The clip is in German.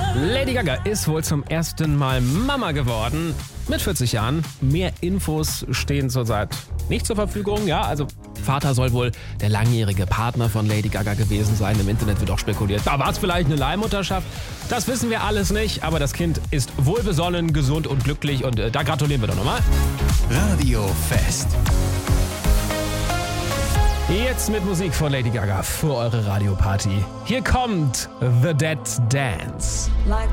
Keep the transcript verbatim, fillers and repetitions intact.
Lady Gaga ist wohl zum ersten Mal Mama geworden. Mit vierzig Jahren. Mehr Infos stehen zurzeit nicht zur Verfügung. Ja, also Vater soll wohl der langjährige Partner von Lady Gaga gewesen sein. Im Internet wird auch spekuliert, da war es vielleicht eine Leihmutterschaft. Das wissen wir alles nicht, aber das Kind ist wohlbesonnen, gesund und glücklich und äh, da gratulieren wir doch nochmal. Radio Fest. Jetzt mit Musik von Lady Gaga für eure Radioparty. Hier kommt The Dead Dance.